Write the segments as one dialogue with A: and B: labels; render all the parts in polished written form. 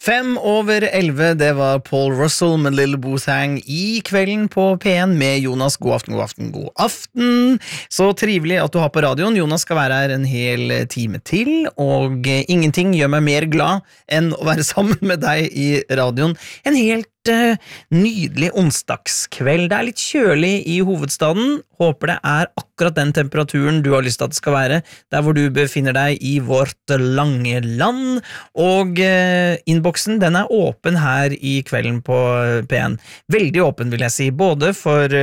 A: 11:05, det var Paul Russell med Little Boothang I kvelden på P1 med Jonas. God aften, god aften, god aften. Så trivelig at du har på radioen. Jonas skal være her en hel time til, og ingenting gjør meg mer glad enn å være sammen med deg I radioen. En helt nydelig onsdagskveld. Det litt kjølig I hovedstaden. Håper det akkurat den temperaturen du har lyst til at det skal være, der hvor du befinner deg I vårt lange land. Og innboksen, den åpen her I kvelden på P1. Veldig åpen, vil jeg si, både for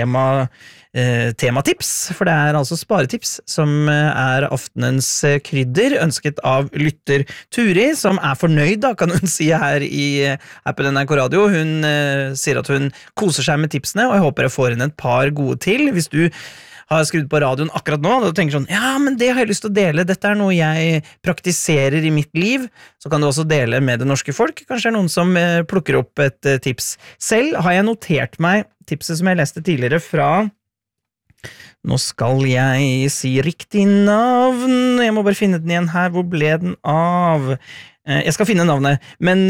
A: tematips, for det altså sparetips som aftenens krydder, ønsket av lytter Turi, som fornøyd da, kan hun si her på NRK Radio. Hun sier at hun koser seg med tipsene, og jeg håper jeg får inn et par gode til. Hvis du har skrudd på radioen akkurat nå, og tenker sånn, ja, men det har jeg lyst til å dele, dette noe jeg praktiserer I mitt liv, så kan du også dele med det norske folk. Kanskje det noen som plukker opp et tips. Selv har jeg notert meg tipset som jeg leste tidligere fra. Nå skal jeg si riktig navn. Jeg må bare finne den igjen her. Hvor ble den av? Jeg skal finne navnet. Men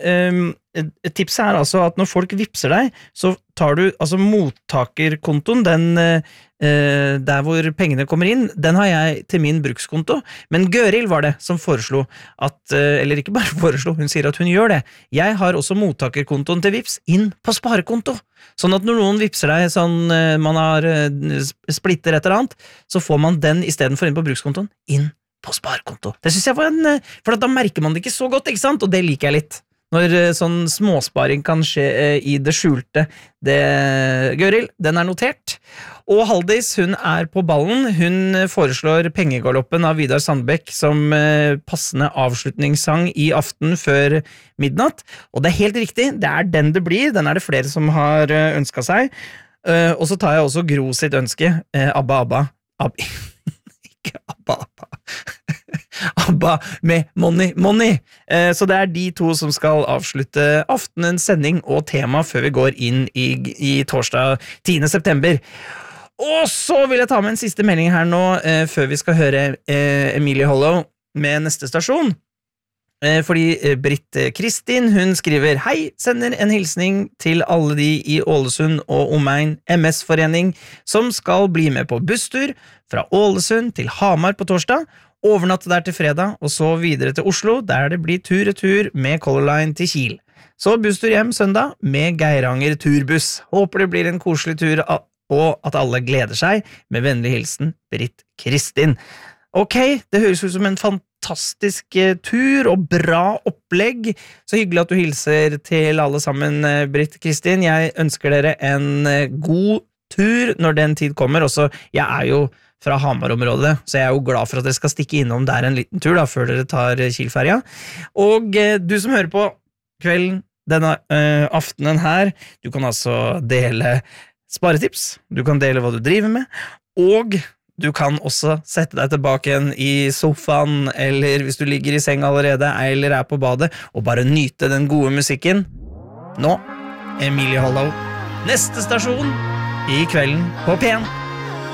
A: tipset altså at når folk vipser deg, så tar du altså mottakerkontoen, den der hvor pengene kommer inn, den har jeg til min brukskonto. Men Gøril var det som foreslo at, eller ikke bare foreslo, hun sier at hun gjør det. Jeg har også mottakerkontoen til Vips inn på sparekonto. Sånn at når noen vipser deg, sånn man har splitter et eller annet, så får man den I stedet for inn på brukskontoen, inn på sparekonto. Det synes jeg var for da merker man det ikke så godt, ikke sant? Og det liker jeg litt. Når sånn småsparing kan skje I det skjulte. Gøril, den notert. Og Haldis, hun på ballen. Hun foreslår Pengegaloppen av Vidar Sandbekk som passende avslutningssang I aften før midnatt. Og det helt riktig, det den det blir. Den det flere som har ønsket seg. Og så tar jeg også Gro sitt ønske. Abba. Ikke Abba. Abba med Money. Så det de to som skal avslutte aftenens sending og tema før vi går inn I torsdag 10. september. Og så vil jeg ta med en siste melding her nå, før vi skal høre Emilie Hollow med neste stasjon. Fordi Britt Kristin, hun skriver Hei, sender en hilsning til alle de I Ålesund og omegn MS-forening som skal bli med på busstur fra Ålesund til Hamar på torsdag, overnatte der til fredag, og så videre til Oslo, der det blir tur-retur med Color Line til Kiel. Så busstur hjem søndag med Geiranger turbuss. Håper det blir en koselig tur, og at alle gleder seg. Med vennlig hilsen, Britt Kristin. Ok, det høres ut som en fantastisk tur og bra opplegg. Så hyggelig at du hilser til alle sammen, Britt Kristin. Jeg ønsker dere en god tur når den tid kommer. Også, jeg jo fra Hamar-området, så jeg jo glad for at dere skal stikke innom der en liten tur da, før dere tar Kielferja. Og du som hører på kvelden, denne aftenen her, du kan altså dele sparetips, du kan dele hva du driver med, og du kan også sette deg tilbake igjen I sofaen, eller hvis du ligger I seng allerede, eller på badet, og bare nyte den gode musikken. Nå, Emilie Hollow. Neste stasjon I kvelden på P1.